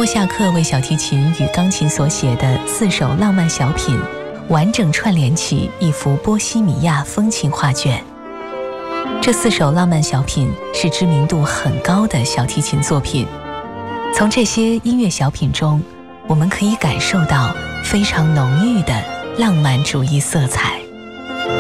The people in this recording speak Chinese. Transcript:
沃夏克为小提琴与钢琴所写的4首浪漫小品，完整串联起一幅波西米亚风情画卷。这4首浪漫小品是知名度很高的小提琴作品，从这些音乐小品中，我们可以感受到非常浓郁的浪漫主义色彩。